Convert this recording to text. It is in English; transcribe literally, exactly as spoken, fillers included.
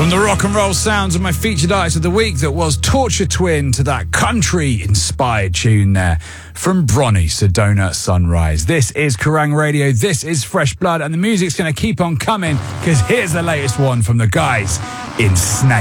From the rock and roll sounds of my featured artist of the week that was Torture Twin to that country-inspired tune there from Bronny, Sedona Sunrise. This is Kerrang Radio, this is Fresh Blood, and the music's going to keep on coming because here's the latest one from the guys in Snake.